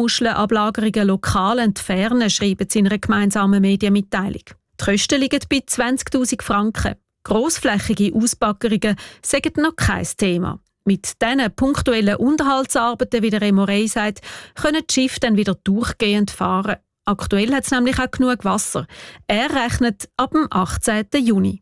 Muschelablagerungen lokal entfernen, schreiben sie in einer gemeinsamen Medienmitteilung. Die Kosten liegen bei 20'000 Franken. Grossflächige Ausbaggerungen sind noch kein Thema. Mit diesen punktuellen Unterhaltsarbeiten, wie der Remo Rey sagt, können die Schiffe dann wieder durchgehend fahren. Aktuell hat es nämlich auch genug Wasser. Er rechnet ab dem 18. Juni.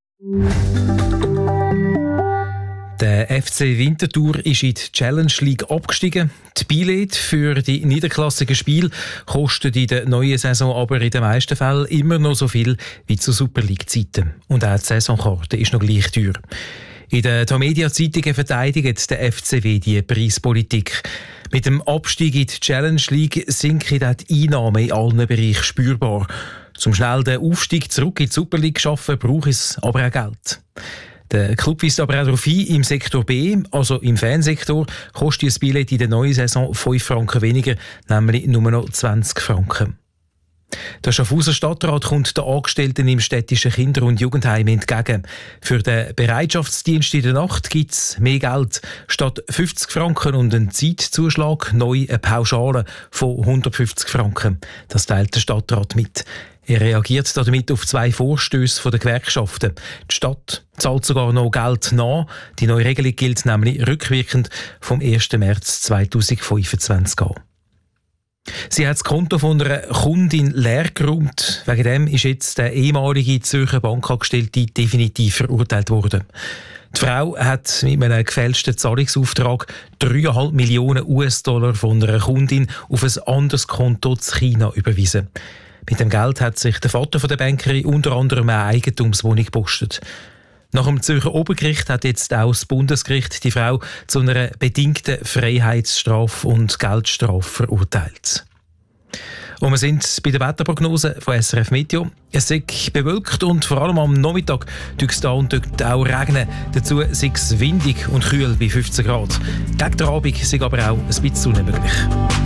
Der FC Winterthur ist in die Challenge League abgestiegen. Die Billette für die niederklassigen Spiele kostet in der neuen Saison aber in den meisten Fällen immer noch so viel wie zu Super League-Zeiten. Und auch die Saisonkarte ist noch gleich teuer. In den Tamedia-Zeitungen verteidigt der FCW die Preispolitik. Mit dem Abstieg in die Challenge League sinken die Einnahmen in allen Bereichen spürbar. Zum schnell den Aufstieg zurück in die Super League zu schaffen, braucht es aber auch Geld. Der Club weist aber auch darauf hin, im Sektor B, also im Fansektor, kostet das Billett in der neuen Saison 5 Franken weniger, nämlich nur noch 20 Franken. Der Schaffhauser Stadtrat kommt den Angestellten im städtischen Kinder- und Jugendheim entgegen. Für den Bereitschaftsdienst in der Nacht gibt es mehr Geld. Statt 50 Franken und einen Zeitzuschlag neu eine Pauschale von 150 Franken. Das teilt der Stadtrat mit. Er reagiert damit auf 2 Vorstöße der Gewerkschaften. Die Stadt zahlt sogar noch Geld nach. Die neue Regelung gilt nämlich rückwirkend vom 1. März 2025 an. Sie hat das Konto von einer Kundin leer geräumt. Wegen dem ist jetzt der ehemalige Zürcher Bankangestellte definitiv verurteilt worden. Die Frau hat mit einem gefälschten Zahlungsauftrag 3,5 Millionen US-Dollar von einer Kundin auf ein anderes Konto in China überwiesen. Mit dem Geld hat sich der Vater der Bankerin unter anderem eine Eigentumswohnung gepostet. Nach dem Zürcher Obergericht hat jetzt auch das Bundesgericht die Frau zu einer bedingten Freiheitsstrafe und Geldstrafe verurteilt. Und wir sind bei der Wetterprognose von SRF Meteo. Es ist bewölkt und vor allem am Nachmittag tut es da und dort auch regnen. Dazu ist es windig und kühl bei 15 Grad. Gegen den Abend ist aber auch ein bisschen Sonne möglich.